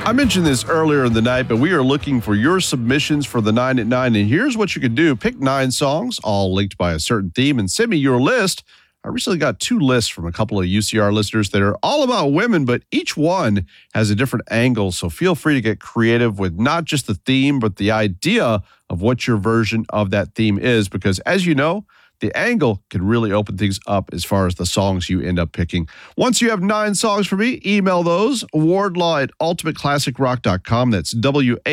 I mentioned this earlier in the night, but we are looking for your submissions for the 9 at 9. And here's what you can do. Pick 9 songs, all linked by a certain theme, and send me your list. I recently got 2 lists from a couple of UCR listeners that are all about women, but each one has a different angle. So feel free to get creative with not just the theme, but the idea of what your version of that theme is. Because as you know, the angle can really open things up as far as the songs you end up picking. Once you have 9 songs for me, email those, wardlaw@ultimateclassicrock.com. That's